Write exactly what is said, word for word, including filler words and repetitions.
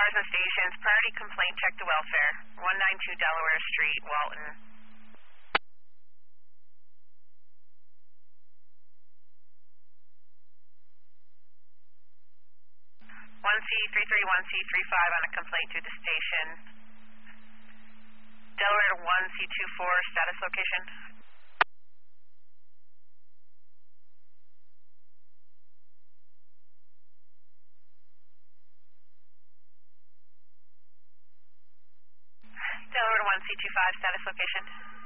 cars and stations. Priority complaint check to welfare. one ninety-two Delaware Street, Walton. one C three three one C three five on a complaint to the station. Delaware one C two four, status location. Delaware one C two five, status location.